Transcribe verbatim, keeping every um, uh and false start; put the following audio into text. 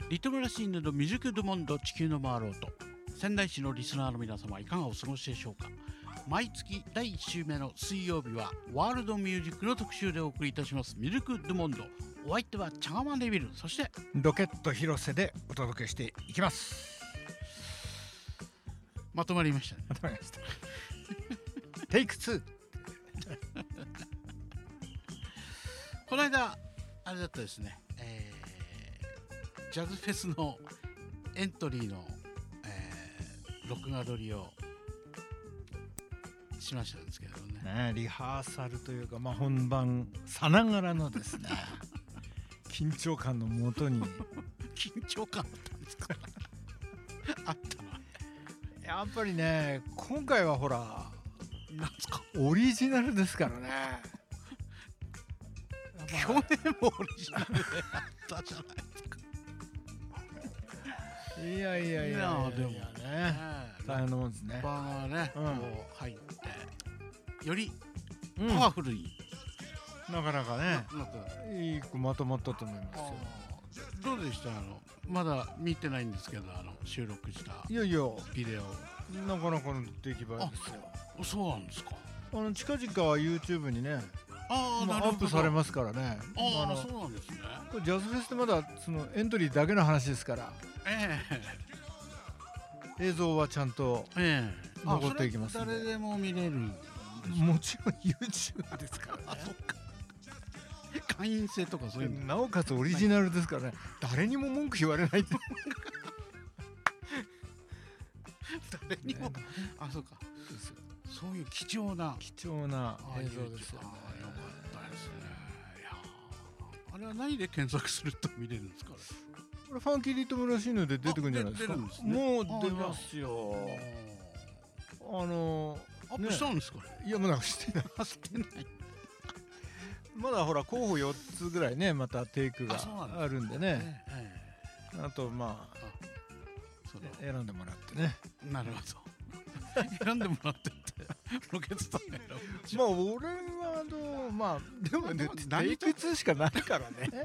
リトルラシーヌのミュージックドゥモンド地球の回ろうと、仙台市のリスナーの皆様いかがお過ごしでしょうか。毎月だいいち週目の水曜日はワールドミュージックの特集でお送りいたしますミュージックドゥモンド。お相手はチャガマンデビル、そしてロケット広瀬でお届けしていきます。 まとまりましたね。 まとまりましたテイクツーこの間あれだったですね、えー、ジャズフェスのエントリーの、えー、録画撮りをしましたんですけどね。 ね、リハーサルというか、まあ、本番さながらのですね緊張感のもとに緊張感あったんですかあったの。 やっぱりね、今回はほらなんですか、 オリジナルですからね。 去年もオリジナルであったじゃないですか。 いやいやいやいや、 いやでもね、大変なもんですね。 バーがね、 うん、 こう入ってよりうん、 パワフルに、 なかなかね、 なんかいいくまとまったと思いますよ。 どうでした？あのまだ見てないんですけど、あの収録したいやいや、 ビデオ。 なかなかの出来栄えですよ。 そうなんですか。 あの近々 YouTube にね、 あー、 まあ、 なるほど。 アップされますからね。 ああ、 あのそうなんですね。 これジャズフェスってまだそのエントリーだけの話ですから、 え映像はちゃんとえええ残っていきますんで。 あ、それ誰でも見れるんですか？ もちろん YouTube ですからね。 あ、そっか。会員制とかそういうの。 なおかつオリジナルですからね、誰にも文句言われないって誰にも、あ、そうか。そういう貴重な貴重な映像ですよね。 ああ、よかったですね。いや、あれは何で検索すると見れるんですか？ これファンキーリトムらしいので出てくるんじゃないですか。 あ、出るんですね。 もう出ますよ。あのアップしたんですか？ いや、まだしてない。 してない。 まだほら候補よっつぐらいね、またテイクがあるんでね。あとまあ選んでもらってね。 なるほど。選んでもらってってロケットさんが選ぶ。 まあ俺はどう、まあでもね、テイクツーしかないからね